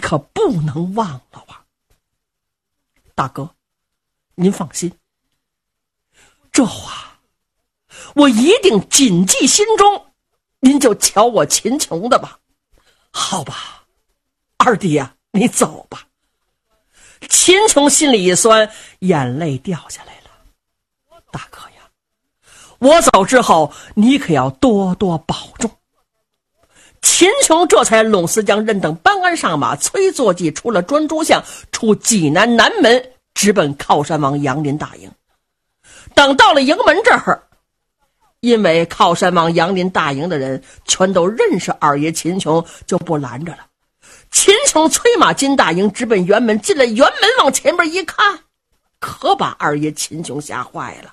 可不能忘了啊。大哥，您放心，这话我一定谨记心中，您就瞧我秦琼的吧。好吧，二弟呀，你走吧。秦琼心里一酸，眼泪掉下来了。大哥呀，我走之后你可要多多保重。秦琼这才拢司将任等班鞍上马，催坐骑出了专诸巷，出济南南门，直奔靠山王杨林大营。等到了营门这儿，因为靠山王杨林大营的人全都认识二爷秦琼，就不拦着了。秦琼催马进大营，直奔辕门。进了辕门往前边一看，可把二爷秦琼吓坏了。